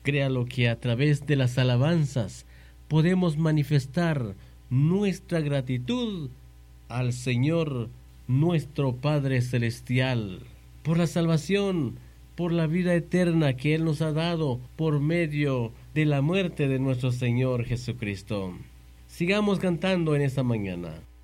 Créalo que a través de las alabanzas podemos manifestar nuestra gratitud al Señor, nuestro Padre Celestial, por la salvación, por la vida eterna que Él nos ha dado por medio de la muerte de nuestro Señor Jesucristo. Sigamos cantando en esta mañana.